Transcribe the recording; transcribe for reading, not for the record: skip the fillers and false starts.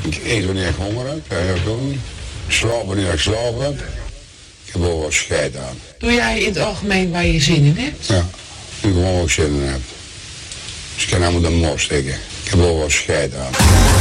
Ik eet wanneer ik honger heb, dat heb ik ook niet. Ik slaap wanneer ik slaap heb. Ik heb wel wat scheid aan. Doe jij in het algemeen waar je zin in hebt? Ja, ik gewoon wat zin in heb. Dus ik kan helemaal de mos steken. Ik heb wel wat scheid aan.